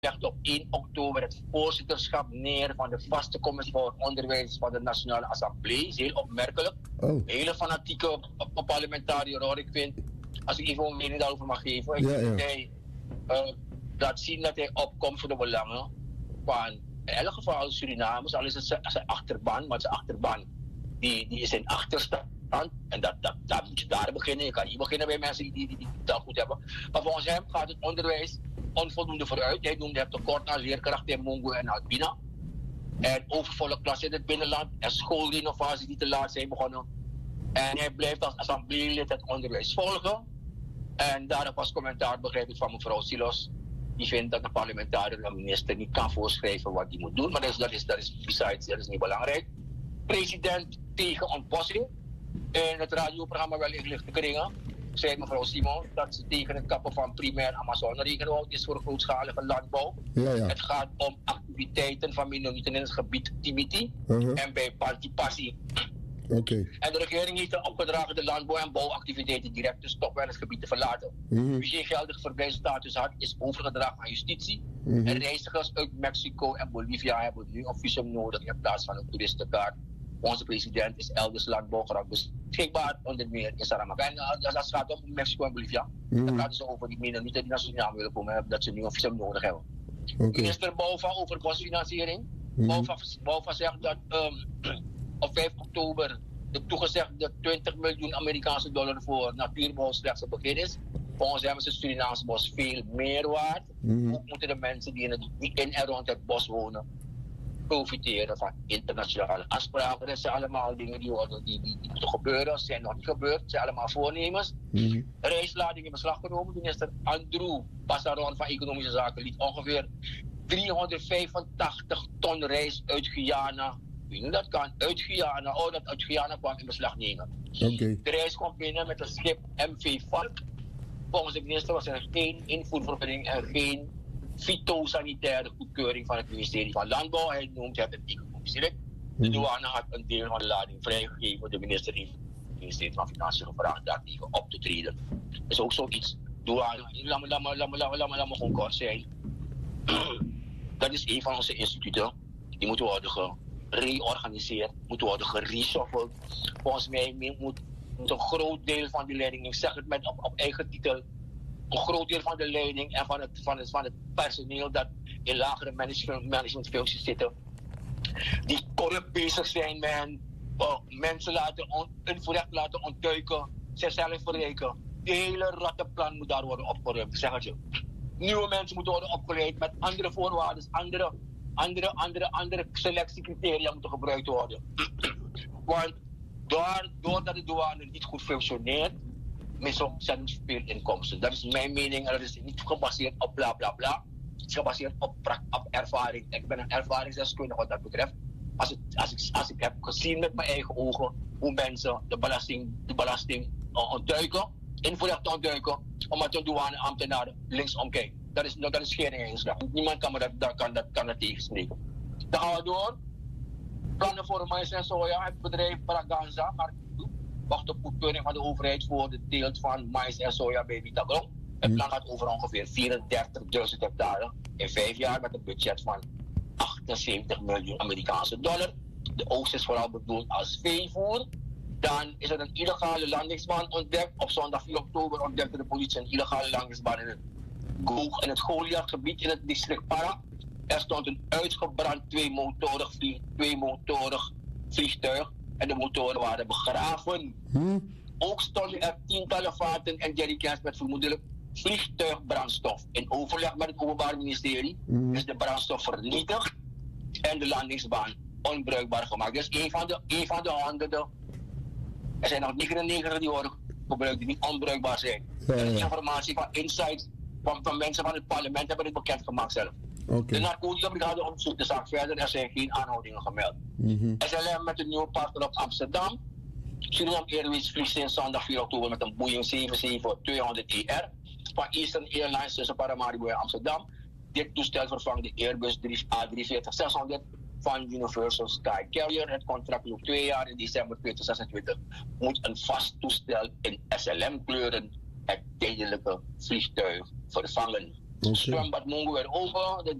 legt op 1 oktober het voorzitterschap neer van de vaste commissie voor onderwijs van de Nationale Assemblée. Dat is heel opmerkelijk. Een hele fanatieke parlementariër hoor. Ik vind, als ik even een mening daarover mag geven, ik vind dat hij laat zien dat hij opkomt voor de belangen van, in elk geval Surinamers, al is het zijn achterban, maar zijn achterban die is in achterstand. En dat moet je daar beginnen. Je kan niet beginnen bij mensen die dat goed hebben. Maar volgens hem gaat het onderwijs onvoldoende vooruit. Hij noemde het tekort aan leerkrachten in Mongo en Albina. En overvolle klassen in het binnenland. En schoolrenovaties die te laat zijn begonnen. En hij blijft als assembleelid het onderwijs volgen. En daarop was commentaar, begrijp ik, van mevrouw Silos. Die vindt dat de parlementariër de minister niet kan voorschrijven wat hij moet doen. Maar dat is niet belangrijk. President tegen ontbossing. In het radioprogramma Wel in Lichte Kringen zei mevrouw Simon dat ze tegen het kappen van primair Amazone-regenwoud is voor grootschalige landbouw. Het gaat om activiteiten van minorieten in het gebied Timiti en bij Partipassi. En de regering heeft er opgedragen de landbouw- en bouwactiviteiten direct te stoppen en het gebied te verlaten. Wie geen geldige verblijfsstatus had, is overgedragen aan justitie. En reizigers uit Mexico en Bolivia hebben nu een visum nodig in plaats van een toeristenkaart. Onze president is elders landbouwgerak beschikbaar, onder meer in Saramacca. En dat gaat om Mexico en Bolivia. Dan praten ze over die minorieten die naar Suriname willen komen, dat ze nu een visum nodig hebben. Minister Bouva over bosfinanciering. Bouva zegt dat op 5 oktober de toegezegde 20 miljoen Amerikaanse dollar voor natuurbouw slechts een begin is. Volgens hem is het Surinaamse bos veel meer waard. Ook moeten de mensen die in en rond het bos wonen profiteren van internationale afspraken. Dat zijn allemaal dingen die moeten gebeuren. Ze zijn nog niet gebeurd. Het zijn allemaal voornemens. Reislading in beslag genomen. Minister Andrew Passaron van Economische Zaken liet ongeveer 385 ton rijst uit Guyana. Dat kan uit Guyana. Dat uit Guyana kwam in beslag nemen. De reis kwam binnen met een schip MV Valk. Volgens de minister was er geen invoervergunning en geen fytosanitaire goedkeuring van het ministerie van Landbouw. Hij noemt het een economisch direct. De douane had een deel van de lading vrijgegeven. De minister heeft het ministerie van Financiën gevraagd daartegen op te treden. Dat is ook zoiets. Douane, laat me gewoon kort zijn. Dat is een van onze instituten. Die moeten worden gereorganiseerd, moeten worden gereshuffled. Volgens mij moet een groot deel van die leiding, ik zeg het met op eigen titel, een groot deel van de leiding en van het personeel dat in lagere managementfuncties zitten, die corrupt bezig zijn met mensen onrecht laten ontduiken, zichzelf verrijken. De hele rattenplan moet daar worden opgeruimd, zeg het je. Nieuwe mensen moeten worden opgeleid met andere voorwaarden, andere selectiecriteria moeten gebruikt worden. Want doordat de douane niet goed functioneert, mis ontzettend veel inkomsten. Dat is mijn mening en dat is niet gebaseerd op bla bla bla. Het is gebaseerd op ervaring. Ik ben een ervaringsdeskundige wat dat betreft. Als ik heb gezien met mijn eigen ogen hoe mensen de belasting ontduiken, invoerrecht ontduiken, omdat de douaneambtenaar linksom kijkt. Dat is schering en inslag. Niemand kan dat tegenspreken. Dan gaan we door. Plannen voor mais en soja. Het bedrijf Braganza wacht op goedkeuring van de overheid voor de teelt van mais en soja bij Vitagro. Het plan gaat over ongeveer 34.000 hectare in 5 jaar met een budget van 78 miljoen Amerikaanse dollar. De oogst is vooral bedoeld als veevoer. Dan is er een illegale landingsbaan ontdekt. Op zondag 4 oktober ontdekte de politie een illegale landingsbaan in het Goliath-gebied in het district Para. Er stond een uitgebrand tweemotorig vliegtuig en de motoren waren begraven. Ook stonden er tientallen vaten en jerrycans met vermoedelijk vliegtuigbrandstof. In overleg met het Openbaar Ministerie is de brandstof vernietigd en de landingsbaan onbruikbaar gemaakt. Dus een van de honderden. Er zijn nog 99 die worden gebruikt die niet onbruikbaar zijn. Er is informatie van insights van mensen van het parlement hebben dit bekendgemaakt zelf. De narcotica brigade onderzoekt de zaak verder. Er zijn geen aanhoudingen gemeld. SLM met een nieuwe partner op Amsterdam. Suriname Airways vliegt sinds zondag 4 oktober met een Boeing 777-200ER van Eastern Airlines tussen Paramaribo en Amsterdam. Dit toestel vervangt de Airbus A340-600 van Universal Sky Carrier. Het contract loopt 2 jaar. In december 2026 moet een vast toestel in SLM kleuren het tijdelijke vliegtuig vervangen. Het zwembad Mongo werd open.